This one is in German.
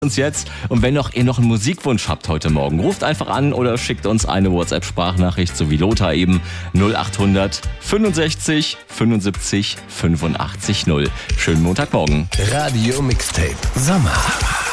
uns jetzt. Und wenn ihr noch einen Musikwunsch habt heute Morgen, ruft einfach an oder schickt uns eine WhatsApp-Sprachnachricht, so wie Lothar eben, 0800 65 75 85 0. Schönen Montagmorgen. Radio Mixtape Sommer.